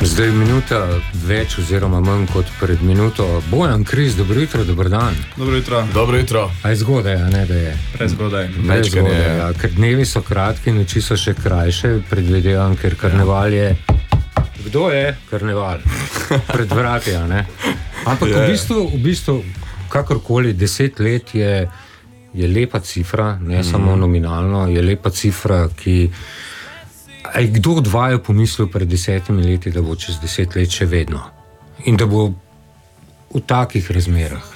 Zdaj minuta več oziroma manj kot pred minuto. Bojan, Kris, dobro jutro, dober dan. Dobro jutro. Dobro jutro. A je zgodaj, a ne da je? Prezgodaj. Ja, ker dnevi so kratki, noči so še krajše, predvidevam, ker karneval je... Kdo je karneval? Pred vrati, a ne? Ampak v bistvu, kakorkoli, 10 let je lepa cifra, ne samo nominalno, je lepa cifra, ki... Aj kdo od vaju pomislil pred 10 leti, da bo čez 10 let še vedno? In da bo v takih razmerah?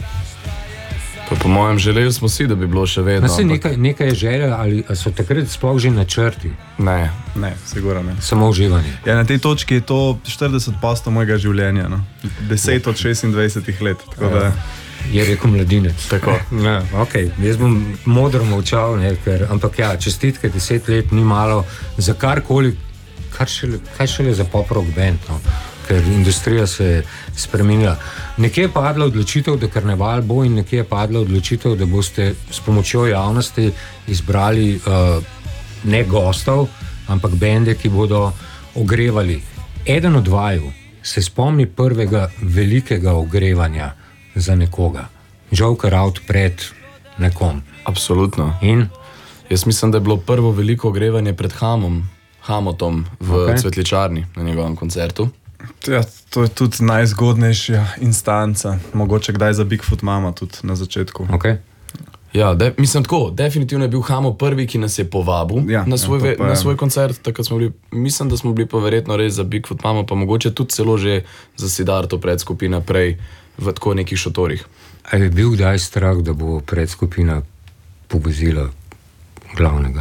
Po mojem želeli smo si, da bi bilo še vedno. Nekaj je želja, ali so takrat sploh že načrti? Ne, sigurno ne. Samo uživanje. Ja, na tej točki je to 40% mojega življenja, no. 10 od 26 let, tako da... Je rekel mladinec. Tako. Ja, okay. Jaz bom modro molčal, ampak ja, čestitke, 10 let ni malo za karkoli, kaj šele za pop-rock band, no? Ker industrija se je spremenila. Nekje je padla odločitev, da karneval bo, in nekje je padla odločitev, da boste s pomočjo javnosti izbrali ne gostov, ampak bende, ki bodo ogrevali. Eden od vaju se spomni prvega velikega ogrevanja za nekoga. Joker out pred nekom. Absolutno. In? Jaz mislim, da je bilo prvo veliko ogrevanje pred Hamotom v Cvetličarni na njegovem koncertu. Ja, to je tudi najzgodnejša instanca. Mogoče kdaj za Bigfoot Mama tudi na začetku. Okay. Ja, mislim tako, definitivno je bil Hamo prvi, ki nas je povabil na svoj koncert. Mislim, da smo bili pa verjetno res za Bigfoot Mama, pa mogoče tudi celo že za Siddharto predskupina prej v tako nekih šotorih. A je bil kdaj strah, da bo predskupina povozila glavnega?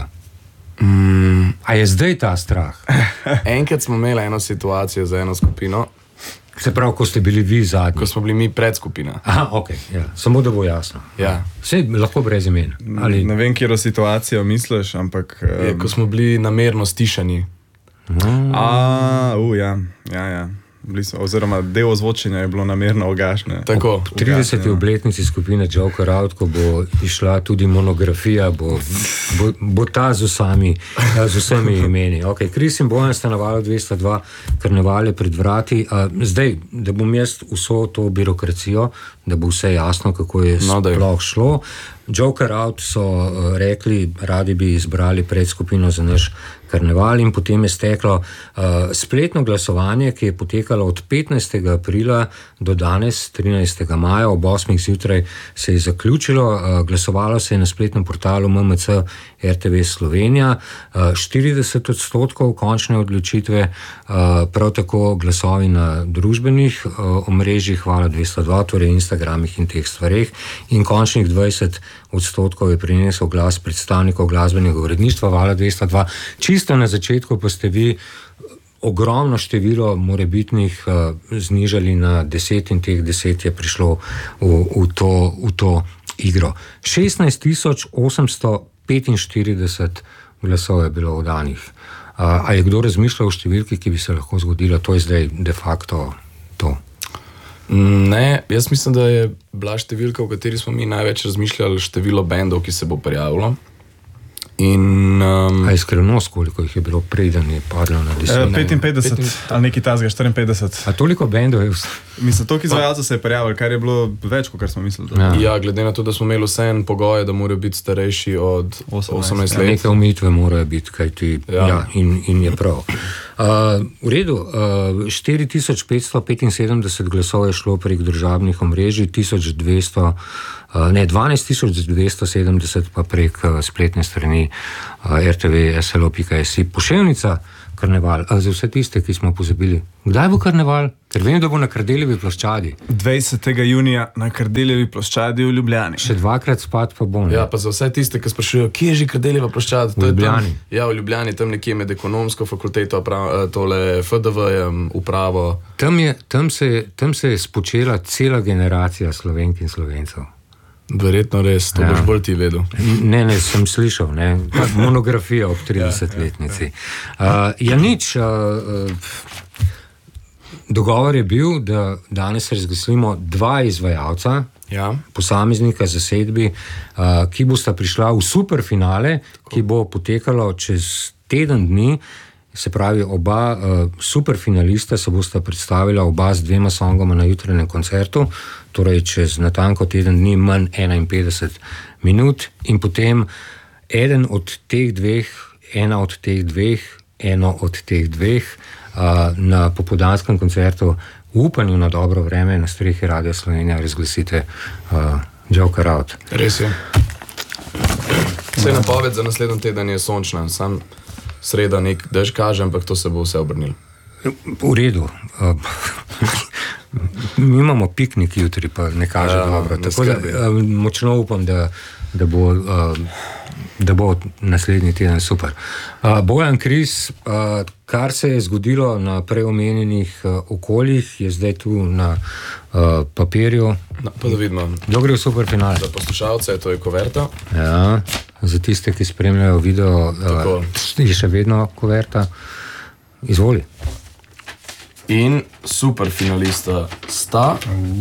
A je zdaj ta strah? Enkrat smo imeli eno situacijo za eno skupino. Se pravi, ko ste bili vi zadnji? Ko smo bili mi predskupina. Aha, ok, ja. Samo da bo jasno. Ja. Vse lahko brez imen. Ali... Ne vem, kjero situacijo misliš, ampak... Ko smo bili namerno stišani. Ja. Oziroma del ozvočenja je bilo namerno ugašne. Tako. Ob 30. obletnici skupine Joker Out, ko bo išla tudi monografija, bo ta z vsemi imeni. Ok, Kris in Bojan sta na Valu 202 karnevale pred vrati. Zdaj, da bom jaz vso to birokracijo, da bo vse jasno, kako je sploh šlo. Joker Out so rekli, radi bi izbrali predskupino za naš karneval, in potem je steklo spletno glasovanje, ki je potekalo od 15. aprila do danes, 13. maja, ob 8. zjutraj se je zaključilo. Glasovalo se je na spletnem portalu MMC RTV Slovenija, 40% končne odločitve, prav tako glasovi na družbenih omrežjih Hvala 202, torej Instagramih in teh stvareh, in končnih 20% je prinesel glas predstavnikov glasbenega uredništva Vala 202. Čisto na začetku pa ste vi ogromno število morebitnih znižali na 10, in teh 10 je prišlo v to igro. 16.845 glasov je bilo oddanih. A je kdo razmišljal o številki, ki bi se lahko zgodila? To je zdaj de facto to. Ne, jaz mislim, da je bila številka, v kateri smo mi največ razmišljali, število bendov, ki se bo prijavilo. A je skrivnost, koliko jih je bilo preden je padlo na 10? 55 ali nekaj tazga, 54. A toliko bendov je vse? Mislim, toliko izvajalcev se je prijavilo, kar je bilo več, kot smo mislili. Ja, glede na to, da smo imeli vse en pogoj, da morajo biti starejši od 18 let. Neke omejitve morajo biti, kajti in je prav. V redu, 4575 glasov je šlo prek državnih omrežij, 12.270 pa prek spletne strani rtv.slo.si. Poševnica karneval, za vse tiste, ki smo pozabili. Kdaj bo karneval? Ker vem, da bo na Kardeljevi ploščadi. 20. junija na Kardeljevi ploščadi v Ljubljani. Še dvakrat spad pa bom. Ja, pa za vse tiste, ki sprašujejo, kje je že Kardeljeva ploščad? V Ljubljani. Ja, v Ljubljani, tam nekje med ekonomsko fakulteto, tole FDV-jem, upravo. Tam se je spočela cela generacija Slovenk in Slovencev. Verjetno res, to boš bolj ti vedel. Ne, sem slišal, monografija ob 30-letnici. Dogovor je bil, da danes razglasimo 2 izvajalca, posameznika zasedbi, ki bosta prišla v superfinale, ki bo potekalo čez teden dni, Se pravi, oba superfinalista se bosta predstavila oba z 2 songoma na jutranjem koncertu, torej čez natanko teden dni manj 51 minut in potem eno od teh dveh na popoldanskem koncertu v upanju na dobro vreme na strehi Radia Slovenija razglasite Joker Out. Res je. Vse napoved za naslednji teden je sončna, sam sreda nek dež kaže, ampak to se bo vse obrnilo. V redu. Mi imamo piknik jutri, pa ne kaže dobro. Tako da močno upam, da bo naslednji teden super. Bojan Kris, kar se je zgodilo na preomenjenih okoljih, je zdaj tu na papirju. Pa da vidimo. Kdo gre v superfinale? Za poslušalce to je kuverta. Ja, za tiste, ki spremljajo video, je še vedno kuverta. Izvoli. In superfinalista sta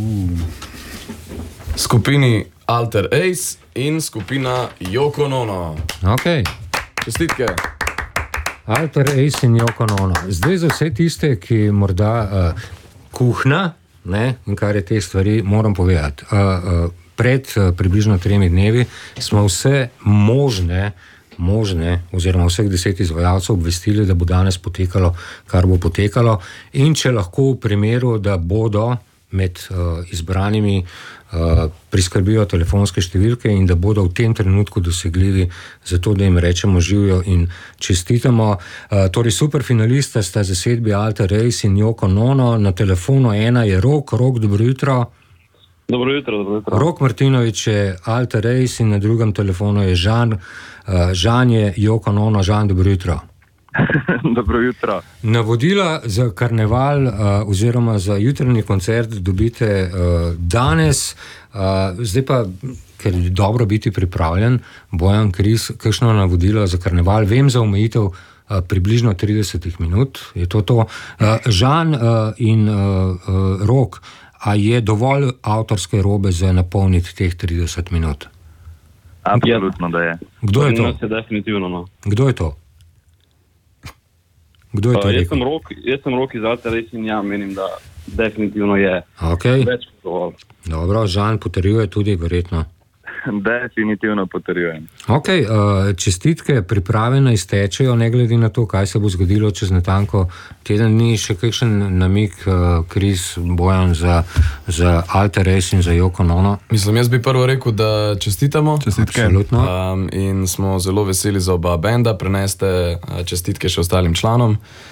skupini Alter Ace in skupina Yoko Ono. Ok. Čestitke. Alter Ace in Yoko Ono. Zdaj za vse tiste, ki morda kuhna, ne, in kar je te stvari, moram povedati. Pred približno 3 dnevi smo vse možne, oziroma vseh 10 izvajalcev obvestili, da bo danes potekalo, kar bo potekalo, in če lahko v primeru, da bodo med izbranimi priskrbijo telefonske številke in da bodo v tem trenutku dosegljivi, zato da jim rečemo živijo in čestitamo. Torej superfinalista sta zasedbi Alter Ace in Yoko Ono, na telefonu 1 je Rok, dobro jutro. Dobro jutro. Rok Martinović je Alter Ace in na drugem telefonu je Žan. Žan je Yoko Ono. Žan, dobro jutro. Dobro jutro. Navodila za karneval oziroma za jutranji koncert dobite danes. Zdaj pa, ker je dobro biti pripravljen, Bojan Kris, kakšno navodilo za karneval? Vem za omejitev približno 30 minut. Je to? Žan in Rok, a je dovolj avtorske robe za napolniti teh 30 minut? Absolutno, da je. Kdo je to? Je definitivno, no. Kdo je to? Kdo je to rekel? Jaz sem Rok iz Alter Ace in ja, menim, da definitivno je. Okay. Več kot dovolj. Dobro, Žan potrjuje tudi, verjetno. Definitivno potrjujem. Ok, čestitke, priprave naj stečejo, ne glede na to, kaj se bo zgodilo čez natanko teden dni. Še kakšen namig, Kris, Bojan, za Alter Ace in za Yoko Ono? Mislim, jaz bi prvo rekel, da čestitamo. Čestitke. Absolutno. In smo zelo veseli za oba benda, preneste čestitke še ostalim članom.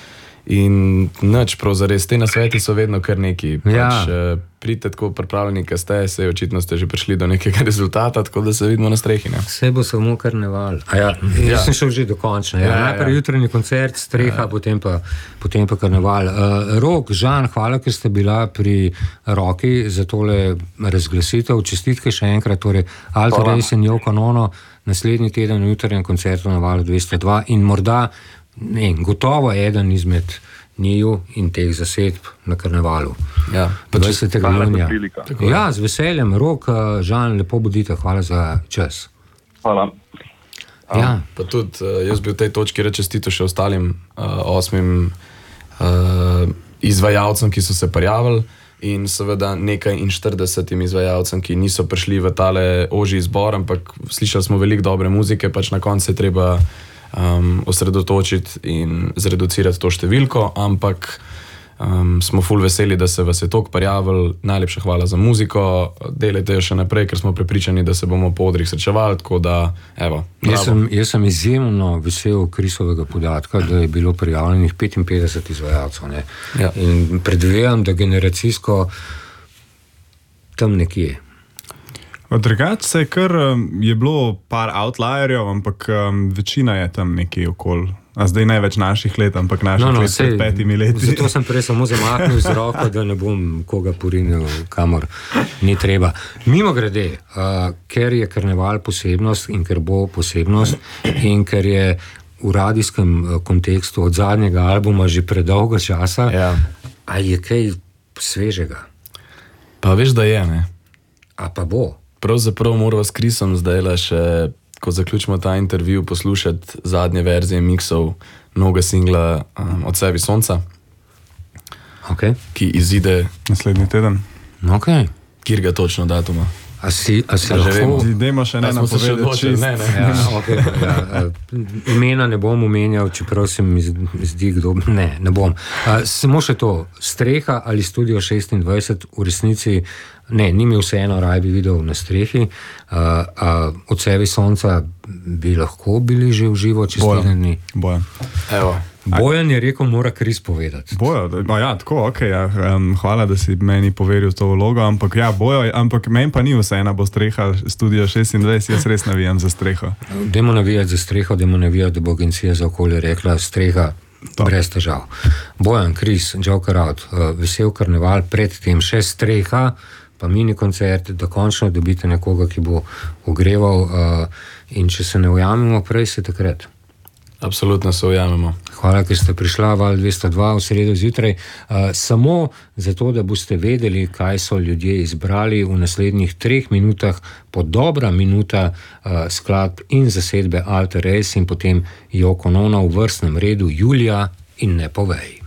In nič, prav zares, te nasveti so vedno kar neki. Pridite tako pripravljeni, kaj ste, očitno ste že prišli do nekega rezultata, tako da se vidimo na strehi. Ne? Vse bo samo karneval. Jaz sem šel že dokončno. Najprej jutranji koncert, streha, potem pa karneval. Rok, Žan, hvala, ker ste bila pri roki za tole razglasitev. Čestitke še enkrat, torej Alter Ace in Yoko Ono, naslednji teden v jutranjem koncertu na Valu 202 in morda gotovo eden izmed njiju in teh zasedb na karnevalu. 20. junija. Ja, z veseljem. Rok, Žan, lepo bodite, hvala za čas. Hvala. Pa tudi jaz bi v tej točki čestito še ostalim 8 izvajalcem, ki so se prijavili, in seveda nekaj 40 izvajalcem, ki niso prišli v tale ožji izbor, ampak slišali smo veliko dobre muzike, pač na koncu se treba osredotočiti in zreducirati to številko, ampak smo ful veseli, da se vas je toliko prijavili. Najlepša hvala za muziko, delajte jo še naprej, ker smo prepričani, da se bomo po odrih srečevali, tako da, evo. Jaz sem izjemno vesel Krisovega podatka, da je bilo prijavljenih 55 izvajalcev. In predvidevam, da generacijsko tam nekje. Drugače se je bilo par outlierjev, ampak večina je tam nekje okoli. A zdaj največ naših let, ampak naših let pred 5 leti. Zato sem prej samo zamahnil z roko, da ne bom koga porinil, kamor ni treba. Mimogrede, ker je karneval posebnost in ker bo posebnost in ker je v radijskem kontekstu od zadnjega albuma že predolgo časa, a je kaj svežega? Pa veš, da je, ne? A pa bo? Pravzaprav morava s Krisom zdaj še ko zaključimo ta intervju, poslušati zadnje verzije miksov novega singla Odsevi sonca, ki izide naslednji teden. Kjer ga točno datuma? A si lahko... Dajmo še ne napovedati. Imena ne bom omenjal, čeprav se mi zdi, kdo... Ne bom. Samo še to, Streha ali Studio 26 v resnici, ni mi vseeno, raj bi videl na strehi. Odsevi sonca bi lahko bili že v živo čez teden dni. Bojan je rekel, mora Kris povedati. Tako, hvala, da si meni poveril to vlogo, ampak meni pa ni vseeno, bo Streha Studio 26, jaz res navijam za Streho. Dajmo navijati za Streho, dajmo navijati, da bo Agencija za okolje rekla Streha brez težav. Bojan, Kris, Joker Out, vesel karneval, predtem še Streha, pa mini koncert, da končno dobite nekoga, ki bo ogreval, in če se ne ujamemo prej, se takrat. Absolutno se ujamemo. Hvala, ker ste prišla Val 202 v sredo zjutraj. Samo zato, da boste vedeli, kaj so ljudje izbrali v naslednjih 3 minutah, po dobra minuta skladb in zasedbe Alter Race in potem Yoko Ono v vrstnem redu Julija in Ne povej.